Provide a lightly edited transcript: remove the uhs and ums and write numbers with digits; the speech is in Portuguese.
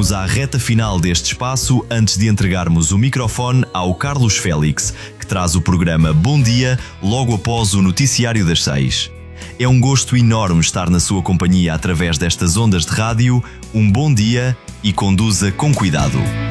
chegamos à reta final deste espaço antes de entregarmos o microfone ao Carlos Félix, que traz o programa Bom Dia logo após o noticiário das 6. É um gosto enorme estar na sua companhia através destas ondas de rádio. Um bom dia e conduza com cuidado.